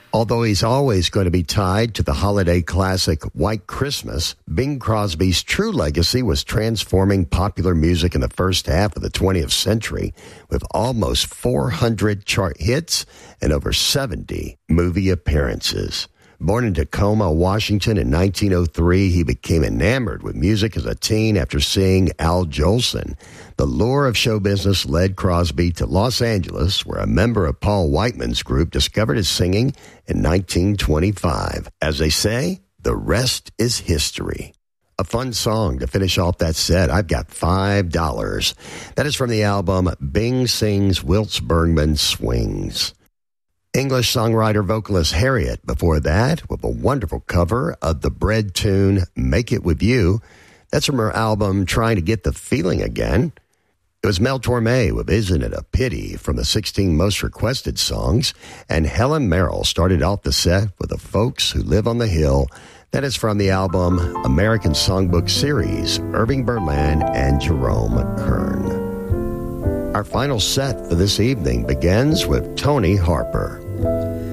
Although he's always going to be tied to the holiday classic White Christmas, Bing Crosby's true legacy was transforming popular music in the first half of the 20th century with almost 400 chart hits and over 70 movie appearances. Born in Tacoma, Washington in 1903, he became enamored with music as a teen after seeing Al Jolson. The lure of show business led Crosby to Los Angeles, where a member of Paul Whiteman's group discovered his singing in 1925. As they say, the rest is history. A fun song to finish off that set. I've got $5. That is from the album Bing Sings, Wilts Bergman Swings. English songwriter-vocalist Harriet before that with a wonderful cover of the Bread tune Make It With You. That's from her album Trying to Get the Feeling Again. It was Mel Torme with Isn't It a Pity from the 16 most requested songs. And Helen Merrill started off the set with The Folks Who Live on the Hill. That is from the album American Songbook Series, Irving Berlin and Jerome Kern. Our final set for this evening begins with Tony Harper.